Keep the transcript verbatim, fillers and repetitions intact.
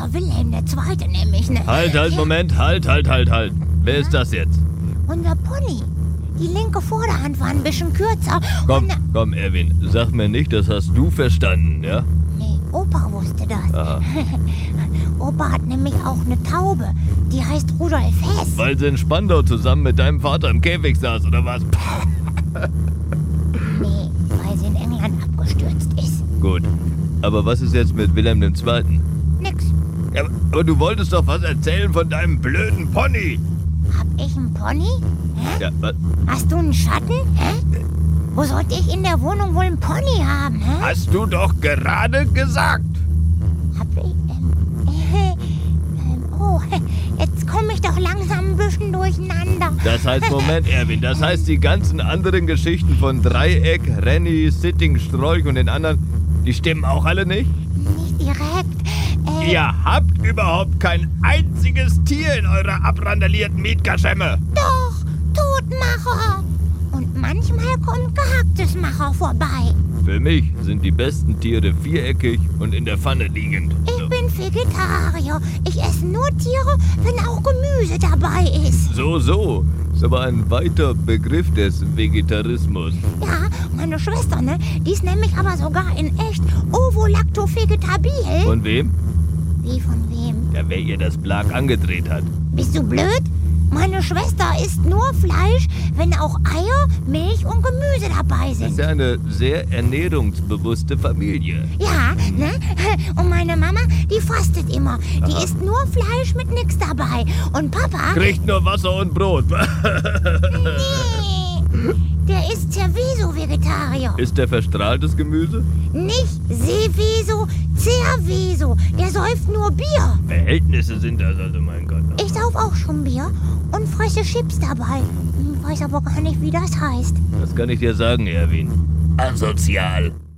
Kaiser Wilhelm der Zweite nämlich, ne? Halt, halt, Ja, Moment, halt, halt, halt, halt. Wer ist das jetzt? unser Pony. Die linke Vorderhand war ein bisschen kürzer. Komm, Und, komm, Erwin, sag mir nicht, das hast du verstanden, ja? nee, Opa wusste das. Aha. Opa hat nämlich auch eine Taube. Die heißt Rudolf Hess. Weil sie in Spandau zusammen mit deinem Vater im Käfig saß, oder was? Nee, weil sie in England abgestürzt ist. Gut, aber was ist jetzt mit Wilhelm der Zweite? Nix. Ja, aber du wolltest doch was erzählen von deinem blöden Pony. Hab ich einen Pony? Hä? Ja, was? Hast du einen Schatten? Hä? Wo sollte ich in der Wohnung wohl einen Pony haben? Hä? Hast du doch gerade gesagt. Hab ich, ähm, äh, ähm, oh, jetzt komme ich doch langsam ein bisschen durcheinander. Das heißt, Moment, Erwin, das heißt, die ganzen anderen Geschichten von Dreieck, Renny, Sitting, Strolch und den anderen, die stimmen auch alle nicht? Nicht direkt. Äh, Ihr habt überhaupt kein einziges Tier in eurer abrandalierten Mietkaschemme. Doch, Totmacher. Und manchmal kommt Gehacktesmacher vorbei. Für mich sind die besten Tiere viereckig und in der Pfanne liegend. Ich bin Vegetarier. Ich esse nur Tiere, wenn auch Gemüse dabei ist. So, so. Ist aber ein weiter Begriff des Vegetarismus. Ja, meine Schwester, ne? Die ist nämlich aber sogar in echt Ovo-Lacto-Vegetabil. Von wem? Wie von wem? Ja, wer ihr das Blag angedreht hat. Bist du blöd? Meine Schwester isst nur Fleisch, wenn auch Eier, Milch und Gemüse dabei Das ist sind. ja eine sehr ernährungsbewusste Familie. Ja, ne? Und meine Mama, die fastet immer. Die Aha. isst nur Fleisch mit nix dabei. Und Papa, Kriegt nur Wasser und Brot. nee, der ist Cerveso-Vegetarier. Ist der verstrahltes Gemüse? Nicht Seveso, Cerveso. Der säuft nur Bier. Verhältnisse sind das also, mein Gott. Ich sauf auch schon Bier und fresse Chips dabei. Hm, weiß aber gar nicht, wie das heißt. Das kann ich dir sagen, Erwin. Asozial.